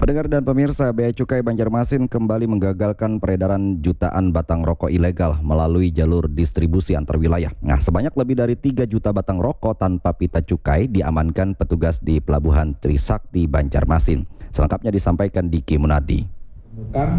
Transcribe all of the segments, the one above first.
Pendengar dan pemirsa, Bea Cukai Banjarmasin kembali menggagalkan peredaran jutaan batang rokok ilegal melalui jalur distribusi antar wilayah. Nah, sebanyak lebih dari 3 juta batang rokok tanpa pita cukai diamankan petugas di Pelabuhan Trisakti Banjarmasin. Selengkapnya disampaikan Diki Munadi. Bukan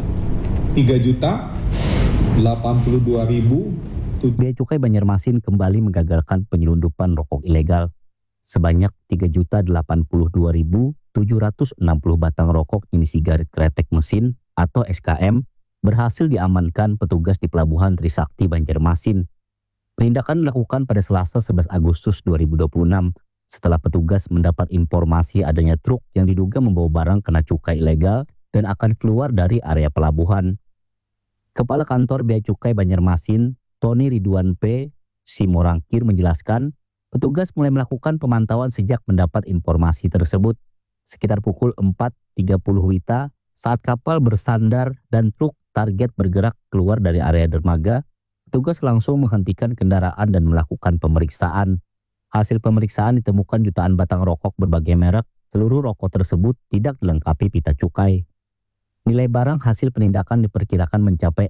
3.082.000. Bea Cukai Banjarmasin kembali menggagalkan penyelundupan rokok ilegal. Sebanyak 3.082.760 batang rokok jenis sigaret kretek mesin atau SKM berhasil diamankan petugas di Pelabuhan Trisakti Banjarmasin. Penindakan dilakukan pada Selasa 11 Agustus 2026 setelah petugas mendapat informasi adanya truk yang diduga membawa barang kena cukai ilegal dan akan keluar dari area pelabuhan. Kepala Kantor Bea Cukai Banjarmasin, Tony Ridwan P. Simorangkir menjelaskan, petugas mulai melakukan pemantauan sejak mendapat informasi tersebut. Sekitar pukul 4.30 WITA saat kapal bersandar dan truk target bergerak keluar dari area dermaga, petugas langsung menghentikan kendaraan dan melakukan pemeriksaan. Hasil pemeriksaan ditemukan jutaan batang rokok berbagai merek. Seluruh rokok tersebut tidak dilengkapi pita cukai. Nilai barang hasil penindakan diperkirakan mencapai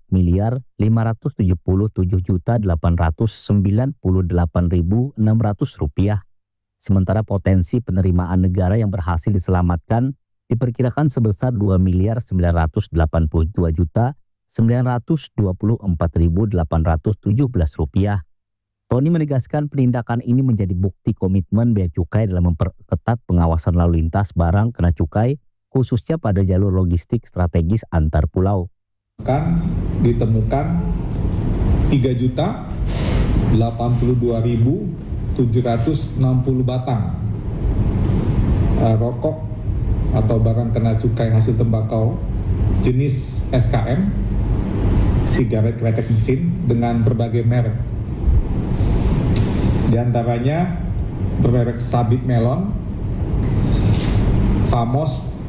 4.577.898.600 rupiah. Sementara potensi penerimaan negara yang berhasil diselamatkan diperkirakan sebesar 2.992.924.817 rupiah. Tony menegaskan penindakan ini menjadi bukti komitmen Bea Cukai dalam memperketat pengawasan lalu lintas barang kena cukai, khususnya pada jalur logistik strategis antar pulau. Ditemukan 3.082.760 batang rokok atau barang kena cukai hasil tembakau jenis SKM, sigaret kretek mesin dengan berbagai merek. Di antaranya bermerek Sabit Melon, Famos,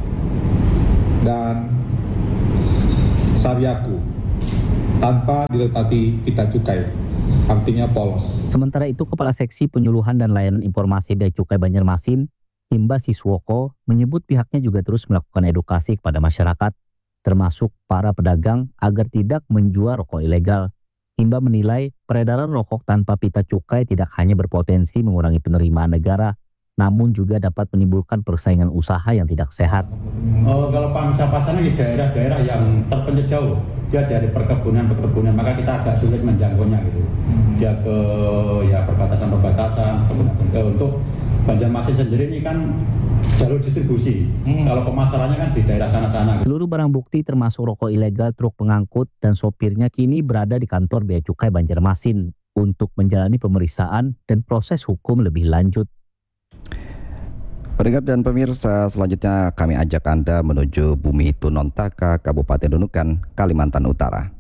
dan Saryaku tanpa diletati pita cukai, artinya polos. Sementara itu, Kepala Seksi Penyuluhan dan Layanan Informasi Bea Cukai Banjarmasin, Himba Siswoko, menyebut pihaknya juga terus melakukan edukasi kepada masyarakat, termasuk para pedagang agar tidak menjual rokok ilegal. Himba menilai peredaran rokok tanpa pita cukai tidak hanya berpotensi mengurangi penerimaan negara, namun juga dapat menimbulkan persaingan usaha yang tidak sehat. Kalau pangsa pasarnya di daerah-daerah yang terpencil jauh, dia dari perkebunan, maka kita agak sulit menjangkaunya gitu. Dia ke perbatasan. Untuk Banjarmasin sendiri ini kan jalur distribusi. Kalau pemasarannya kan di daerah sana-sana. Seluruh barang bukti termasuk rokok ilegal, truk pengangkut, dan sopirnya kini berada di kantor Bea Cukai Banjarmasin untuk menjalani pemeriksaan dan proses hukum lebih lanjut. Pendengar dan pemirsa, selanjutnya kami ajak Anda menuju Bumi Tunontaka, Kabupaten Nunukan, Kalimantan Utara.